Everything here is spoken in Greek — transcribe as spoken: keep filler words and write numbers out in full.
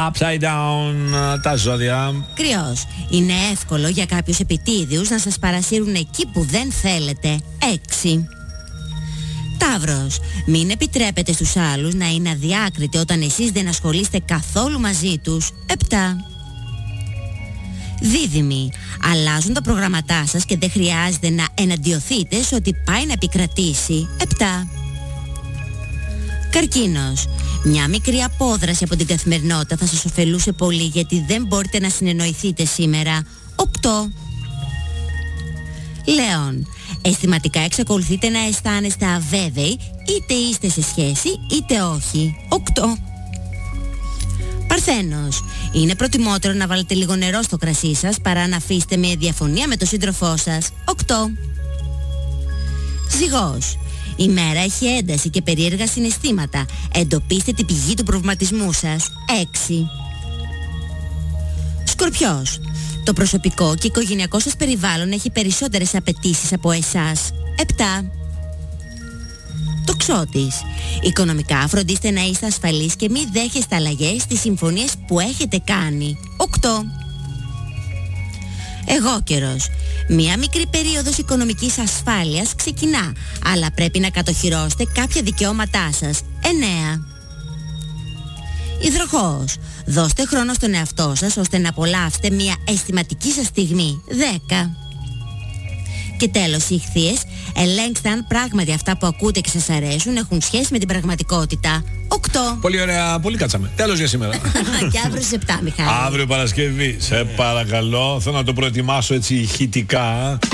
upside down τα ζώδια. Κρυός. Είναι εύκολο για κάποιους επιτίδιους να σας παρασύρουν εκεί που δεν θέλετε. έξι. Ταύρος. Μην επιτρέπετε στους άλλους να είναι αδιάκριτοι όταν εσείς δεν ασχολείστε καθόλου μαζί τους. επτά. Δίδυμοι. Αλλάζουν τα προγραμματά σας και δεν χρειάζεται να εναντιωθείτε σε ό,τι πάει να επικρατήσει. επτά. Καρκίνος. Μια μικρή απόδραση από την καθημερινότητα θα σας ωφελούσε πολύ γιατί δεν μπορείτε να συνεννοηθείτε σήμερα. οκτώ. Λέων. Αισθηματικά εξακολουθείτε να αισθάνεστε αβέβαιοι, είτε είστε σε σχέση είτε όχι. οκτώ. Παρθένος. Είναι προτιμότερο να βάλετε λίγο νερό στο κρασί σας παρά να αφήσετε μια διαφωνία με τον σύντροφό σας. οκτώ. Ζυγός. Η μέρα έχει ένταση και περίεργα συναισθήματα. Εντοπίστε την πηγή του προβληματισμού σας. έξι. Σκορπιός. Το προσωπικό και οικογενειακό σας περιβάλλον έχει περισσότερες απαιτήσεις από εσάς. επτά. Τοξότης. Οικονομικά φροντίστε να είστε ασφαλείς και μην δέχεστε αλλαγές στις συμφωνίες που έχετε κάνει. οκτώ. Αιγόκερος. Μία μικρή περίοδος οικονομικής ασφάλειας ξεκινά, αλλά πρέπει να κατοχυρώσετε κάποια δικαιώματά σας. εννέα. Υδροχόος. Δώστε χρόνο στον εαυτό σας ώστε να απολαύσετε μια αισθηματική σας στιγμή. δέκα. Και τέλος, οι Ιχθύες. Ελέγξτε αν πράγματι αυτά που ακούτε και σας αρέσουν έχουν σχέση με την πραγματικότητα. οκτώ. Πολύ ωραία, πολύ κάτσαμε. Τέλος για σήμερα. Και αύριο στις επτά, Μιχάλη. Αύριο Παρασκευή. Σε παρακαλώ, θέλω να το προετοιμάσω έτσι ηχητικά.